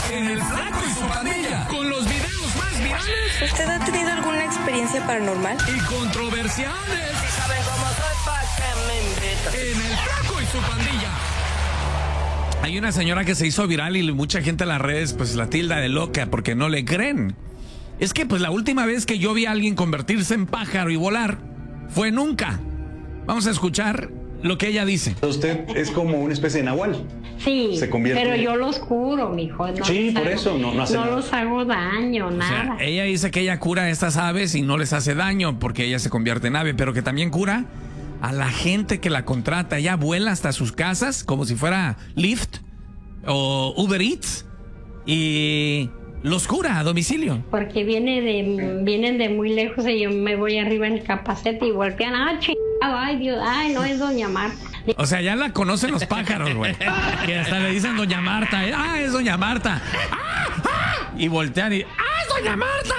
en El Flaco y su Pandilla, con los videos más virales. ¿Usted ha tenido alguna experiencia paranormal? Y controversiales. Si saben cómo soy, ¿pa' qué me invitan? En El Flaco y su Pandilla. Hay una señora que se hizo viral y mucha gente en las redes pues la tilda de loca porque no le creen. Es que pues la última vez que yo vi a alguien convertirse en pájaro y volar fue nunca. Vamos a escuchar lo que ella dice. Usted es como una especie de nahual. Sí, Se convierte... pero yo los curo, mijo. No sí, por eso no hace no nada. los hago daño, nada. O sea, ella dice que ella cura a estas aves y no les hace daño porque ella se convierte en ave, pero que también cura a la gente que la contrata. Ella vuela hasta sus casas como si fuera Lyft o Uber Eats y los cura a domicilio. Porque vienen de muy lejos y yo me voy arriba en el capacete y voltean. Ay, Dios, ay, no es doña Marta. O sea, ya la conocen los pájaros, güey. Que hasta le dicen doña Marta. Es doña Marta. Y voltean y es doña Marta.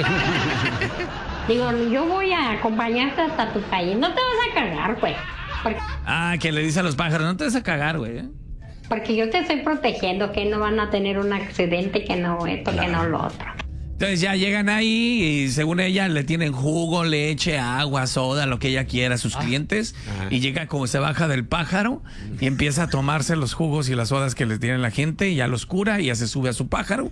Digo, yo voy a acompañarte hasta tu calle. No te vas a cagar, güey. Que le dice a los pájaros, no te vas a cagar, güey. Porque yo te estoy protegiendo, que no van a tener un accidente, que no esto, claro, que no lo otro. Entonces ya llegan ahí y según ella le tienen jugo, leche, agua, soda, lo que ella quiera a sus clientes. Y llega como se baja del pájaro y empieza a tomarse los jugos y las sodas que le tiene la gente y ya los cura y ya se sube a su pájaro.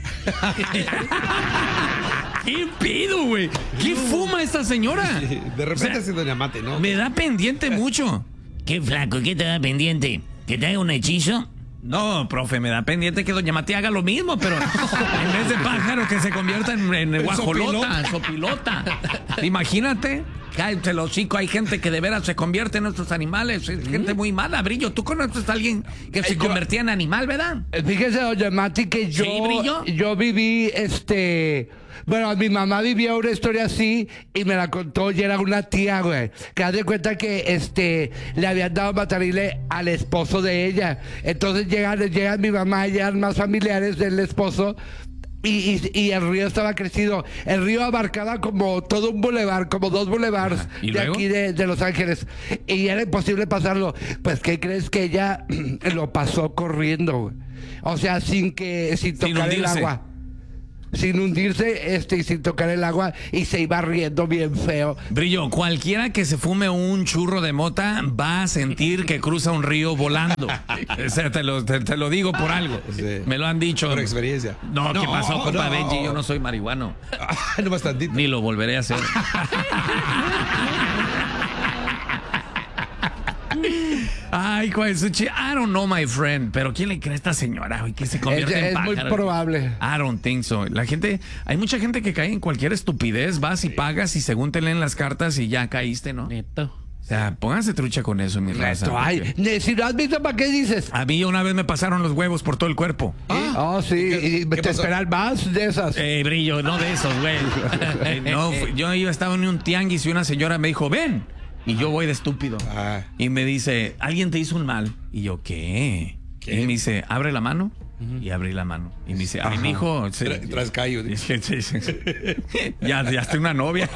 ¿Qué pido, güey? ¿Qué fuma esta señora? De repente es doña Mate, ¿no? Me da pendiente mucho. ¿Qué flaco? ¿Qué te da pendiente? ¿Que te haga un hechizo? No, profe, me da pendiente que doña Mate haga lo mismo, pero en vez de pájaro que se convierta en guajolota, en sopilota. Imagínate, cállate el hocico, hay gente que de veras se convierte en otros animales, es gente muy mala. Brillo, ¿tú conoces a alguien que se convertía en animal, verdad? Fíjese, doña Mati, que yo, ¿Sí, Brillo? Yo viví, bueno, mi mamá vivía una historia así y me la contó y era una tía, güey. Que haz de cuenta que le habían dado matarile al esposo de ella. Entonces llegan mi mamá y llegan más familiares del esposo y el río estaba crecido. El río abarcaba como todo un bulevar, como 2 bulevares de aquí de Los Ángeles. Y era imposible pasarlo. Pues, ¿qué crees? Que ella lo pasó corriendo, güey. O sea, sin tocar el agua. Sin hundirse y sin tocar el agua y se iba riendo bien feo. Brillo, cualquiera que se fume un churro de mota va a sentir que cruza un río volando. O sea, te lo digo por algo. Sí. Me lo han dicho. Por experiencia. No, ¿qué pasó, compa Benji? Yo no soy marihuano. No bastantito. Ni lo volveré a hacer. Ay, Koesuchi, I don't know, my friend. Pero ¿quién le cree a esta señora hoy que se convierte en pájaro? Es muy probable. I don't think so. Hay mucha gente que cae en cualquier estupidez. Vas y pagas y según te leen las cartas y ya caíste, ¿no? Neto. O sea, pónganse trucha con eso, mi raza. Si no has visto, ¿para qué dices? A mí una vez me pasaron los huevos por todo el cuerpo. Sí. ¿Y te esperan más de esas? Brillo, no de esos, güey. No, yo estaba en un tianguis y una señora me dijo, ven. Y yo voy de estúpido. Y me dice, alguien te hizo un mal. Y yo, ¿qué? Y me dice, abre la mano. Y abrí la mano. Y me dice, ay, mi hijo. Tras callo. Sí. Ya estoy una novia.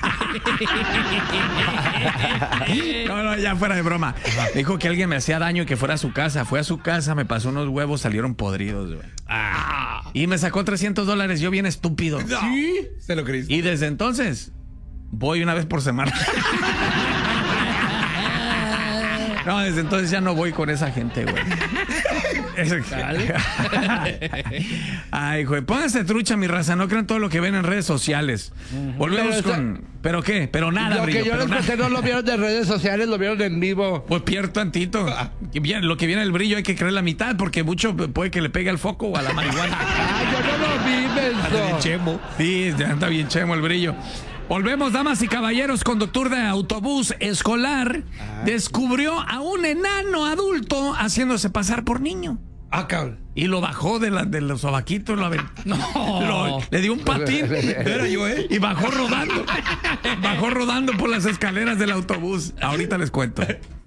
No, ya fuera de broma. Me dijo que alguien me hacía daño y que fuera a su casa. Fue a su casa, me pasó unos huevos, salieron podridos, güey. Y me sacó $300. Yo bien estúpido. ¿Sí? Se lo creíste. Y desde entonces, voy una vez por semana. No, desde entonces ya no voy con esa gente, güey. Ay, güey, pónganse trucha, mi raza. No crean todo lo que ven en redes sociales. Volvemos con... ¿Pero qué? Pero nada, lo Brillo. Que yo les conté no lo vieron de redes sociales, lo vieron en vivo. Pues pierdo tantito. Lo que viene del Brillo hay que creer la mitad, porque mucho puede que le pegue al foco o a la marihuana. Yo no lo vi, anda bien chemo. Sí, anda bien chemo el Brillo. Volvemos, damas y caballeros. Conductor de autobús escolar descubrió a un enano adulto haciéndose pasar por niño. Cabrón. Y lo bajó de los sobaquitos, le dio un patín. Era yo, Y bajó rodando. Bajó rodando por las escaleras del autobús. Ahorita les cuento.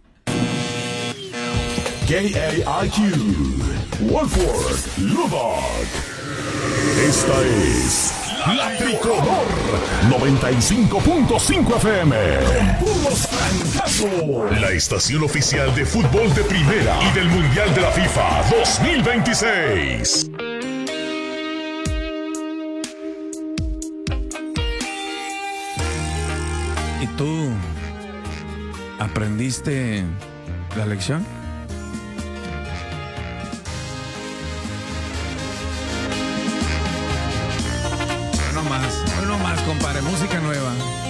KAIQ, Wolford, Lubbock. Esta es La Tricolor 95.5 FM. Con puros francazos. La estación oficial de fútbol de primera y del Mundial de la FIFA 2026. ¿Y tú aprendiste la lección? Hoy no más, compadre. Música nueva.